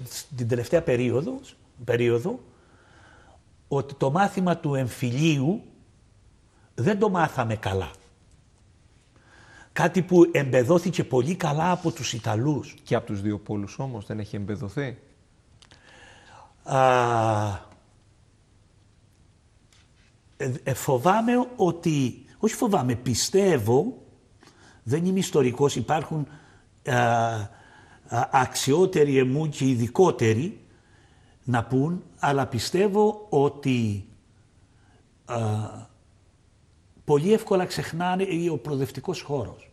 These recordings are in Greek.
την τελευταία περίοδο ότι το μάθημα του εμφυλίου δεν το μάθαμε καλά. Κάτι που εμπεδόθηκε πολύ καλά από τους Ιταλούς. Και από τους δύο πόλους όμως δεν έχει εμπεδοθεί. Φοβάμαι ότι, όχι φοβάμαι, πιστεύω, δεν είμαι ιστορικός, υπάρχουν αξιότεροι εμού και ειδικότεροι να πούν, αλλά πιστεύω ότι πολύ εύκολα ξεχνάνε ο προοδευτικός χώρος.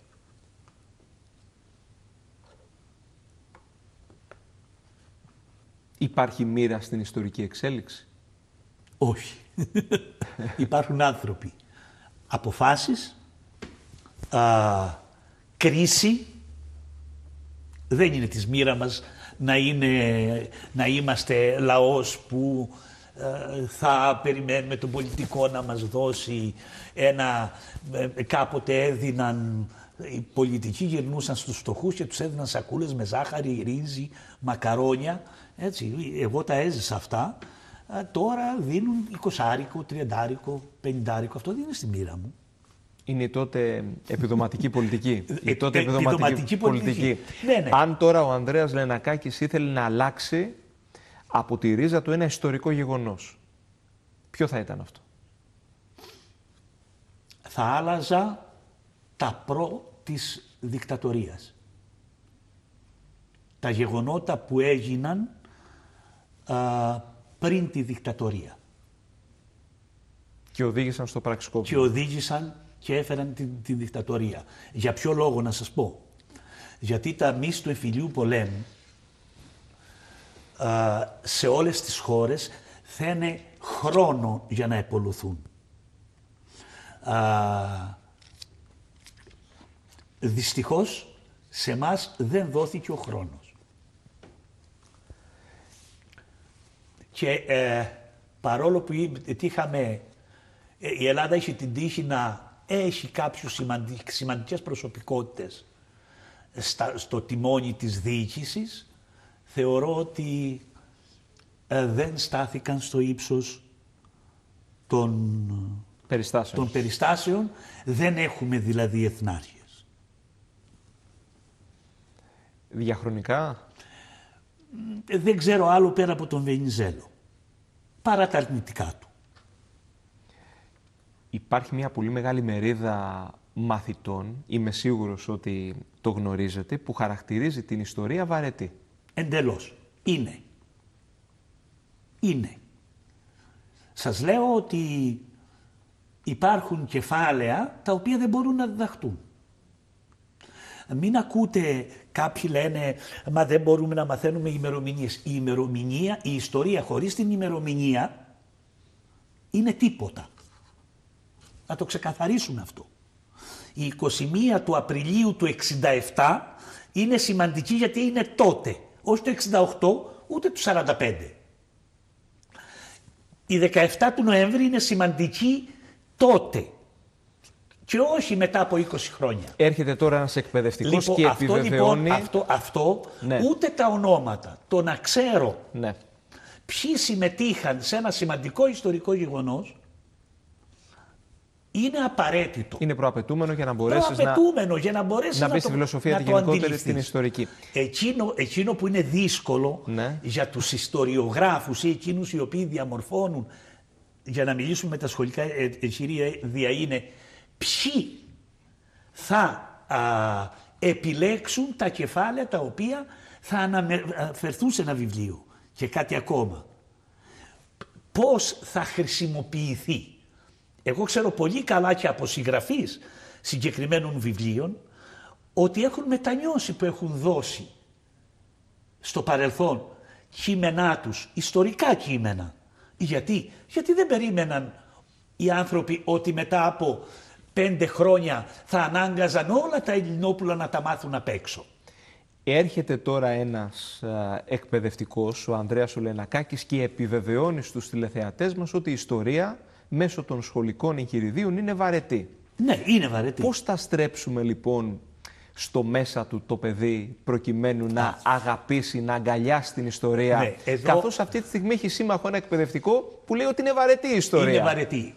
Υπάρχει μοίρα στην ιστορική εξέλιξη? Όχι. Υπάρχουν άνθρωποι. Αποφάσεις, κρίση. Δεν είναι της μοίρα μας να είμαστε λαός που θα περιμένουμε τον πολιτικό να μας δώσει κάποτε έδιναν, οι πολιτικοί γυρνούσαν στους φτωχούς και τους έδιναν σακούλες με ζάχαρη, ρύζι, μακαρόνια. Έτσι, εγώ τα έζησα αυτά. Τώρα δίνουν 20άρικο, 30άρικο, 50άρικο. Αυτό δεν είναι στη μοίρα μου. Είναι τότε επιδοματική πολιτική. Η τότε επιδοματική πολιτική. Ναι. Αν τώρα ο Ανδρέας Λενακάκης ήθελε να αλλάξει από τη ρίζα του ένα ιστορικό γεγονός, ποιο θα ήταν αυτό? Θα άλλαζα τα της δικτατορίας. Τα γεγονότα που έγιναν πριν τη δικτατορία. Και οδήγησαν στο πραξικόπημα. Και οδήγησαν και έφεραν τη δικτατορία. Για ποιο λόγο να σας πω? Γιατί τα μυς του εμφυλίου πολέμου σε όλες τις χώρες θένε χρόνο για να επολουθούν. Δυστυχώς σε εμάς δεν δόθηκε ο χρόνος. Και παρόλο που η Ελλάδα είχε την τύχη να έχει κάποιους σημαντικές προσωπικότητες στο τιμόνι της διοίκησης, θεωρώ ότι δεν στάθηκαν στο ύψος των περιστάσεων. Δεν έχουμε δηλαδή εθνάρχες. Διαχρονικά? Δεν ξέρω άλλο πέρα από τον Βενιζέλο. Παρά τα αρνητικά του. Υπάρχει μια πολύ μεγάλη μερίδα μαθητών, είμαι σίγουρος ότι το γνωρίζετε, που χαρακτηρίζει την ιστορία βαρετή. Εντελώς. Είναι. Σας λέω ότι υπάρχουν κεφάλαια τα οποία δεν μπορούν να διδαχτούν. Μην ακούτε, κάποιοι λένε, μα δεν μπορούμε να μαθαίνουμε ημερομηνίες. Η ιστορία χωρίς την ημερομηνία είναι τίποτα. Να το ξεκαθαρίσουμε αυτό. Η 21 του Απριλίου του 67 είναι σημαντική γιατί είναι τότε, όχι το 68 ούτε το 45. Η 17 του Νοέμβρη είναι σημαντική τότε και όχι μετά από 20 χρόνια. Έρχεται τώρα ένας εκπαιδευτικός και επιβεβαιώνει... Αυτό ναι. Ούτε τα ονόματα, το να ξέρω ναι. Ποιοι συμμετείχαν σε ένα σημαντικό ιστορικό γεγονός, είναι απαραίτητο. Είναι προαπαιτούμενο για να μπορέσεις να μπει στη φιλοσοφία τη γενικότερη στην ιστορική. Εκείνο που είναι δύσκολο ναι. για τους ιστοριογράφους ή εκείνους οι οποίοι διαμορφώνουν, για να μιλήσουμε με τα σχολικά εγχειρίδια, είναι ποιοι θα επιλέξουν τα κεφάλαια τα οποία θα αναφερθούν σε ένα βιβλίο. Και κάτι ακόμα. Πώς θα χρησιμοποιηθεί. Εγώ ξέρω πολύ καλά και από συγγραφείς συγκεκριμένων βιβλίων ότι έχουν μετανιώσει που έχουν δώσει στο παρελθόν κείμενά τους, ιστορικά κείμενα. Γιατί δεν περίμεναν οι άνθρωποι ότι μετά από 5 χρόνια θα ανάγκαζαν όλα τα Ελληνόπουλα να τα μάθουν απ' έξω. Έρχεται τώρα ένας εκπαιδευτικός, ο Ανδρέας Λενακάκης, και επιβεβαιώνει στους τηλεθεατές μας ότι η ιστορία μέσω των σχολικών εγχειριδίων είναι βαρετή. Ναι, είναι βαρετή. Πώς θα στρέψουμε λοιπόν στο μέσα του το παιδί προκειμένου να αγαπήσει, να αγκαλιάσει την ιστορία. Ναι, εδώ... Καθώς αυτή τη στιγμή έχει σύμμαχο ένα εκπαιδευτικό που λέει ότι είναι βαρετή η ιστορία. Είναι βαρετή.